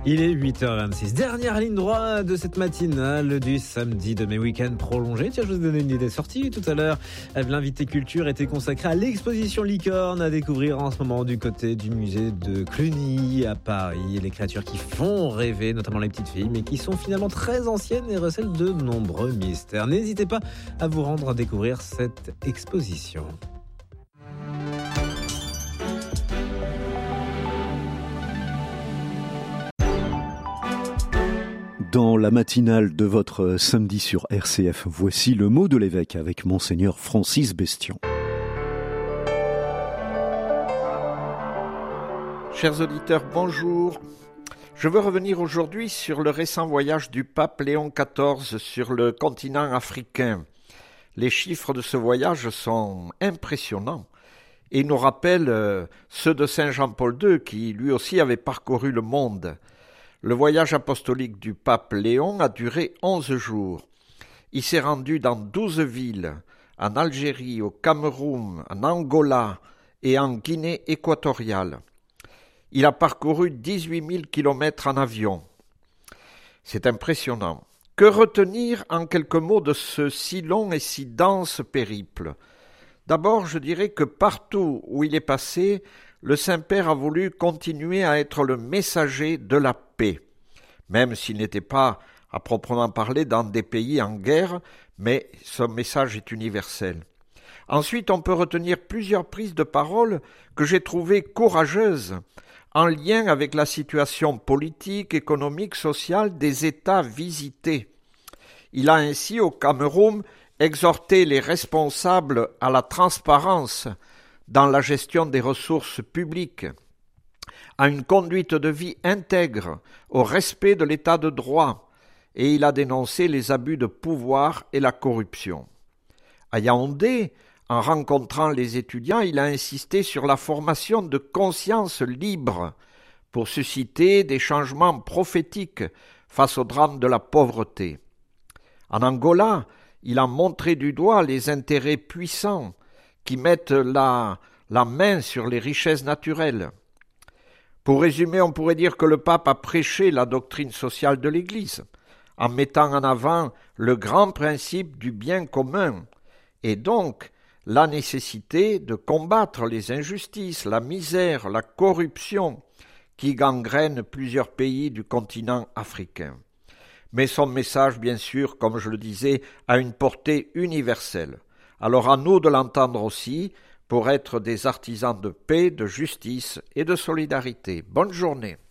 Il est 8h26. Dernière ligne droite de cette matinale du samedi de mes week-ends prolongés. Tiens, je vous ai donné une idée sortie tout à l'heure. L'invité culture était consacré à l'exposition Licorne à découvrir en ce moment du côté du musée de Cluny à Paris. Les créatures qui font rêver, notamment les petites filles, mais qui sont finalement très anciennes et recèlent de nombreux mystères. N'hésitez pas à vous rendre à découvrir cette exposition. Dans la matinale de votre samedi sur RCF, voici le mot de l'évêque avec Monseigneur Francis Bestian. Chers auditeurs, bonjour. Je veux revenir aujourd'hui sur le récent voyage du pape Léon XIV sur le continent africain. Les chiffres de ce voyage sont impressionnants et nous rappellent ceux de Saint Jean-Paul II qui lui aussi avait parcouru le monde. Le voyage apostolique du pape Léon a duré 11 jours. Il s'est rendu dans 12 villes, en Algérie, au Cameroun, en Angola et en Guinée équatoriale. Il a parcouru 18 000 kilomètres en avion. C'est impressionnant. Que retenir en quelques mots de ce si long et si dense périple ? D'abord, je dirais que partout où il est passé, le Saint-Père a voulu continuer à être le messager de la paix, même s'il n'était pas à proprement parler dans des pays en guerre, mais son message est universel. Ensuite, on peut retenir plusieurs prises de parole que j'ai trouvées courageuses, en lien avec la situation politique, économique, sociale des États visités. Il a ainsi, au Cameroun, exhorté les responsables à la transparence dans la gestion des ressources publiques, à une conduite de vie intègre, au respect de l'état de droit, et il a dénoncé les abus de pouvoir et la corruption. À Yaoundé, en rencontrant les étudiants, il a insisté sur la formation de conscience libre pour susciter des changements prophétiques face au drame de la pauvreté. En Angola, il a montré du doigt les intérêts puissants qui mettent la main sur les richesses naturelles. Pour résumer, on pourrait dire que le pape a prêché la doctrine sociale de l'Église, en mettant en avant le grand principe du bien commun, et donc la nécessité de combattre les injustices, la misère, la corruption qui gangrènent plusieurs pays du continent africain. Mais son message, bien sûr, comme je le disais, a une portée universelle. Alors à nous de l'entendre aussi pour être des artisans de paix, de justice et de solidarité. Bonne journée.